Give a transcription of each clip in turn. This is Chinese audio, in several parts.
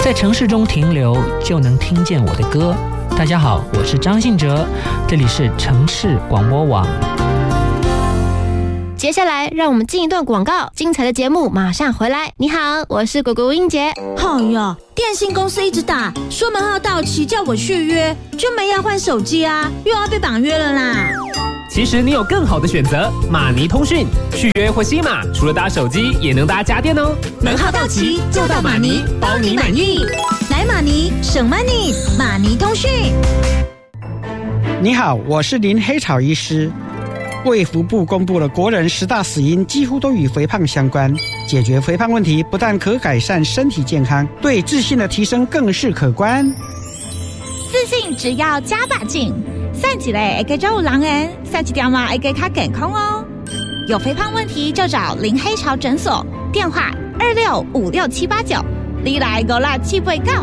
在城市中停留，就能听见我的歌。大家好，我是张信哲，这里是城市广播网。 接下来让我们进一段广告，精彩的节目马上回来。你好，我是果果英杰。 哎呀，电信公司一直打，说门号到期叫我续约，就没要换手机啊，又要被绑约了啦。 其实你有更好的选择，马尼通讯续约或新码，除了搭手机，也能搭家电哦。 门号到期就到马尼，包你满意。来马尼省 money， 马尼通讯。 你好，我是林黑草医师。卫福部公布了国人10大死因，几乎都与肥胖相关。解决肥胖问题，不但可改善身体健康，对自信的提升更是可观。 自信只要加把劲，算起来会更有人缘，算一点嘛会更加健康哦。有肥胖问题就找林黑潮诊所，电话2656-789，你来56789。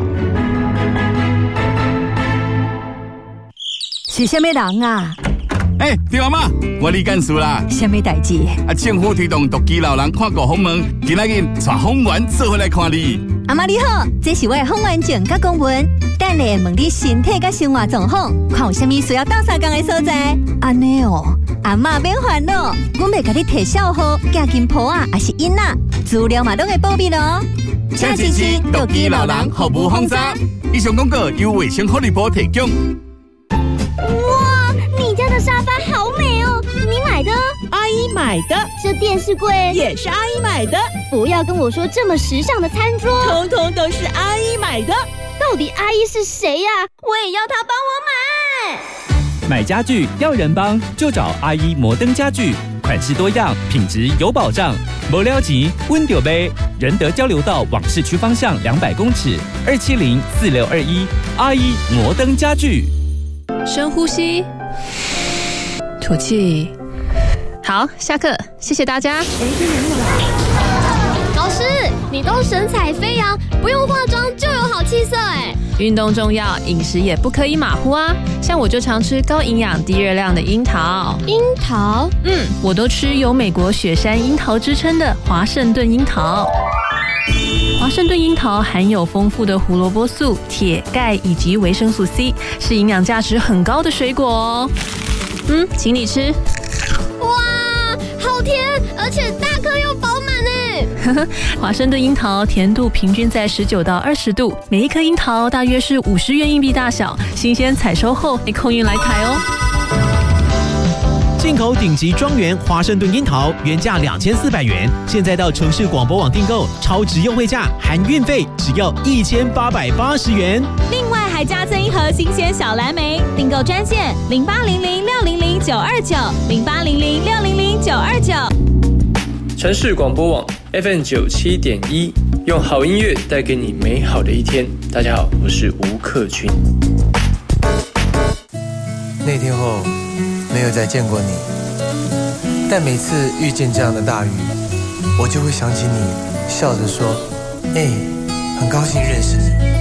是什么人啊？ 对阿妈，我李干事啦。 什么代志？ 政府推动独居老人看顾访问，今仔日带访员做回来看你。 阿妈你好，这是我的访员证甲公文，等下问你身体甲生活状况，看有啥物需要斗相共的所在。安尼哦，阿妈免烦恼，我要甲你摕小号、家金婆啊，还是囡仔，资料嘛拢会保密咯。 请支持独居老人服务方针。以上广告由卫生福利部提供。 哇，你家的沙发好美哦，你买的？ 阿姨买的。 这电视柜也是阿姨买的。 不要跟我说这么时尚的餐桌， 通通都是阿姨买的。 到底阿姨是谁呀？我也要她帮我买。 买家具要人帮，就找阿姨摩登家具，款式多样，品质有保障。没了钱，温丢杯，仁德交流道往市区方向200公尺，270-4621，阿姨摩登家具。 深呼吸，吐气。好，下课，谢谢大家。 老师，你都神采飞扬，不用化妆就有好气色哎。 运动重要，饮食也不可以马虎啊。像我就常吃高营养、低热量的樱桃。 樱桃？ 我都吃有美国雪山樱桃之称的华盛顿樱桃。华盛顿樱桃含有丰富的胡萝卜素、铁、钙以及维生素 C， 是营养价值很高的水果哦。请你吃。 哇，好甜，而且大颗又饱满哎。 华盛顿樱桃甜度平均在19到20度，每一颗樱桃大约是50元硬币大小，新鲜采收后你空运来凯哦。 进口顶级庄园华盛顿樱桃原价2400元，现在到城市广播网订购，超值优惠价含运费，只要1880元。 另外还加赠一盒新鲜小蓝莓，订购专线0800-600-929，0800-600-929。 城市广播网 FM 97.1，用好音乐带给你美好的一天。大家好，我是吴克群。 那天后没有再见过你，但每次遇见这样的大雨，我就会想起你，笑着说：“很高兴认识你。”